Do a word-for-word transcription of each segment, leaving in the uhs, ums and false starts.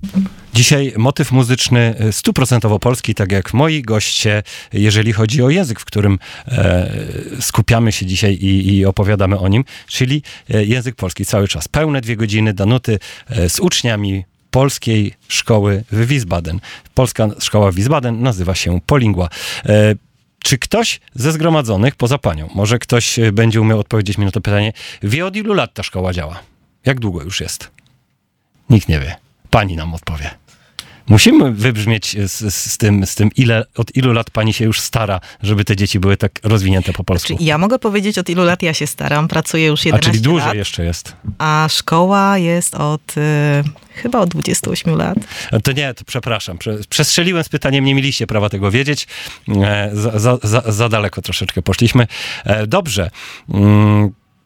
Dzisiaj motyw muzyczny stuprocentowo polski, tak jak moi goście, jeżeli chodzi o język, w którym e, skupiamy się dzisiaj i, i opowiadamy o nim, czyli język polski cały czas. Pełne dwie godziny Danuty e, z uczniami polskiej szkoły w Wiesbaden. Polska szkoła w Wiesbaden nazywa się Polingua. E, Czy ktoś ze zgromadzonych, poza panią, może ktoś będzie umiał odpowiedzieć mi na to pytanie, wie, od ilu lat ta szkoła działa? Jak długo już jest? Nikt nie wie. Pani nam odpowie. Musimy wybrzmieć z, z, tym, z tym ile, od ilu lat pani się już stara, żeby te dzieci były tak rozwinięte po polsku. Znaczy, ja mogę powiedzieć, od ilu lat ja się staram. Pracuję już jedenaście lat. A czyli dłużej lat, jeszcze jest. A szkoła jest od y, chyba od dwudziestu ośmiu lat. To nie, to przepraszam. Przestrzeliłem z pytaniem, nie mieliście prawa tego wiedzieć. E, za, za, za, za daleko troszeczkę poszliśmy. E, dobrze. Mm.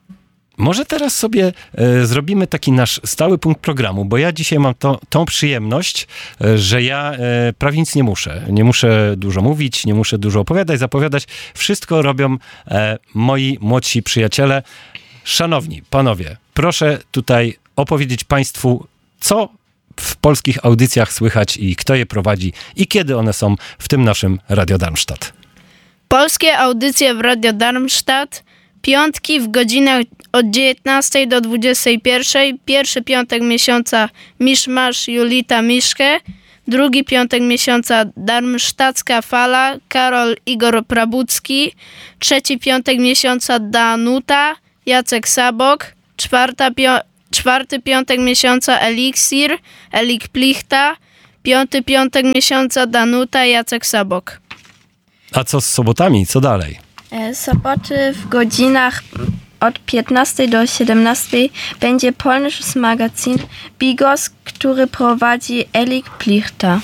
Może teraz sobie e, zrobimy taki nasz stały punkt programu, bo ja dzisiaj mam to, tą przyjemność, e, że ja e, prawie nic nie muszę. Nie muszę dużo mówić, nie muszę dużo opowiadać, zapowiadać. Wszystko robią e, moi młodsi przyjaciele. Szanowni panowie, proszę tutaj opowiedzieć państwu, co w polskich audycjach słychać i kto je prowadzi i kiedy one są w tym naszym Radio Darmstadt. Polskie audycje w Radio Darmstadt. Piątki w godzinach od dziewiętnastej do dwudziestej pierwszej. Pierwszy piątek miesiąca Miszmasz Julita Miszke. Drugi piątek miesiąca Darmstadtska Fala Karol Igor Prabucki. Trzeci piątek miesiąca Danuta Jacek Sabok. Czwarta pio- czwarty piątek miesiąca Eliksir Elik Plichta. Piąty piątek miesiąca Danuta Jacek Sabok. A co z sobotami? Co dalej? Soboty w godzinach od piętnastej do siedemnastej będzie polnisch magazyn Bigos, który prowadzi Elik Plichta.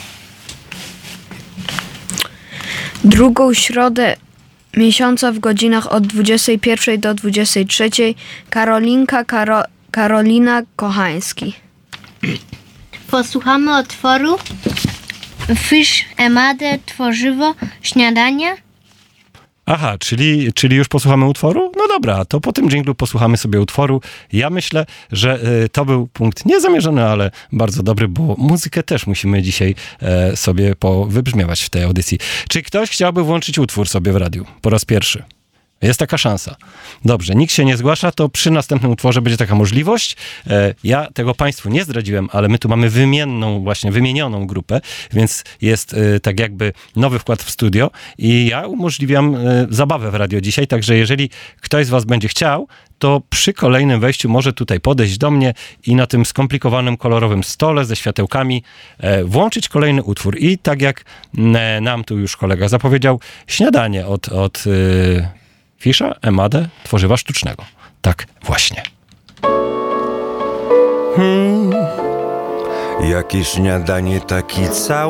Drugą środę miesiąca w godzinach od dwudziestej pierwszej do dwudziestej trzeciej Karolinka Karo- Karolina Kochański. Posłuchamy utworu Fisz, Emadę, Tworzywo, Śniadania. Aha, czyli, czyli już posłuchamy utworu? No dobra, to po tym dżinglu posłuchamy sobie utworu. Ja myślę, że y, to był punkt niezamierzony, ale bardzo dobry, bo muzykę też musimy dzisiaj e, sobie powybrzmiewać w tej audycji. Czy ktoś chciałby włączyć utwór sobie w radiu po raz pierwszy? Jest taka szansa. Dobrze, nikt się nie zgłasza, to przy następnym utworze będzie taka możliwość. E, ja tego państwu nie zdradziłem, ale my tu mamy wymienną, właśnie wymienioną grupę, więc jest e, tak jakby nowy wkład w studio i ja umożliwiam e, zabawę w radio dzisiaj, także jeżeli ktoś z was będzie chciał, to przy kolejnym wejściu może tutaj podejść do mnie i na tym skomplikowanym kolorowym stole ze światełkami e, włączyć kolejny utwór. I tak jak e, nam tu już kolega zapowiedział, śniadanie od... od e, Fisza, Emadę, tworzywa sztucznego. Tak właśnie. Hmm, jakie śniadanie, taki cały